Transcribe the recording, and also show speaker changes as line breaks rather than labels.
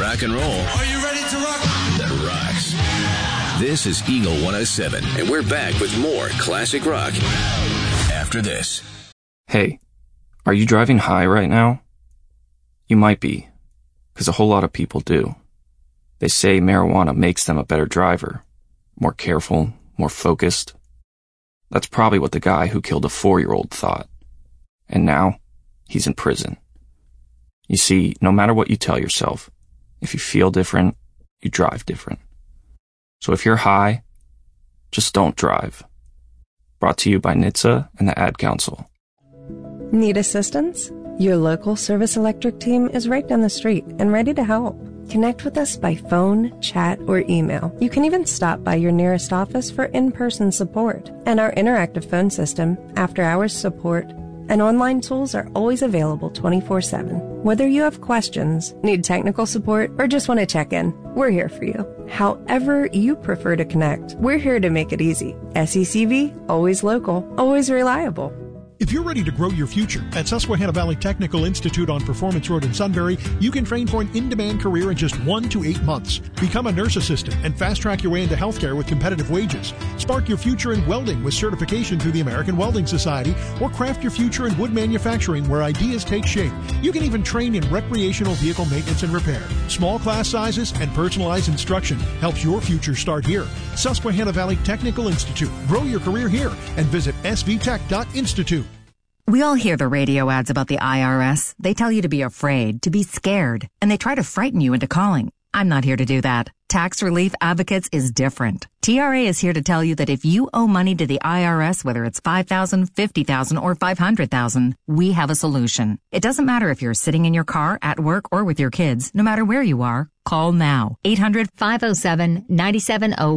rock and roll.
Are you ready to rock?
That rocks. This is Eagle 107, and we're back with more classic rock after this.
Hey, are you driving high right now? You might be, because a whole lot of people do. They say marijuana makes them a better driver, more careful, more focused. That's probably what the guy who killed a 4-year-old thought. And now, he's in prison. You see, no matter what you tell yourself, if you feel different, you drive different. So if you're high, just don't drive. Brought to you by NHTSA and the Ad Council.
Need assistance? Your local Service Electric team is right down the street and ready to help. Connect with us by phone, chat, or email. You can even stop by your nearest office for in-person support. And our interactive phone system, after-hours support, and online tools are always available 24/7. Whether you have questions, need technical support, or just want to check in, we're here for you. However you prefer to connect, we're here to make it easy. SECV, always local, always reliable.
If you're ready to grow your future, at Susquehanna Valley Technical Institute on Performance Road in Sunbury, you can train for an in-demand career in just 1 to 8 months. Become a nurse assistant and fast-track your way into healthcare with competitive wages. Spark your future in welding with certification through the American Welding Society, or craft your future in wood manufacturing where ideas take shape. You can even train in recreational vehicle maintenance and repair. Small class sizes and personalized instruction helps your future start here. Susquehanna Valley Technical Institute. Grow your career here and visit svtech.institute.
We all hear the radio ads about the IRS. They tell you to be afraid, to be scared, and they try to frighten you into calling. I'm not here to do that. Tax Relief Advocates is different. TRA is here to tell you that if you owe money to the IRS, whether it's $5,000, $50,000, or $500,000, we have a solution. It doesn't matter if you're sitting in your car, at work, or with your kids. No matter where you are, call now. 800-507-9701.